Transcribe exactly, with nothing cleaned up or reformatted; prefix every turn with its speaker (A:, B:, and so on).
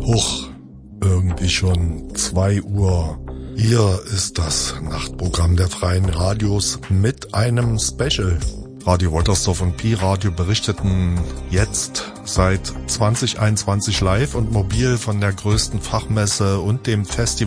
A: Huch, irgendwie schon zwei Uhr. Hier ist das Nachtprogramm der Freien Radios mit einem Special. Radio Woltersdorf und Pi-Radio berichteten jetzt seit zwanzig einundzwanzig live und mobil von der größten Fachmesse und dem Festival